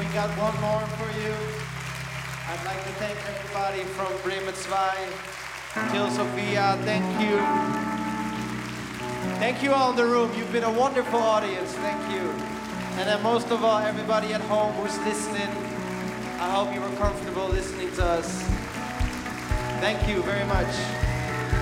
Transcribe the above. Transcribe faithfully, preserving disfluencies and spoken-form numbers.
we got one more for you. I'd like to thank everybody from Bremen two, Till Sophia, thank you. Thank you all in the room. You've been a wonderful audience. Thank you. And then most of all, everybody at home who's listening. I hope you were comfortable listening to us. Thank you very much.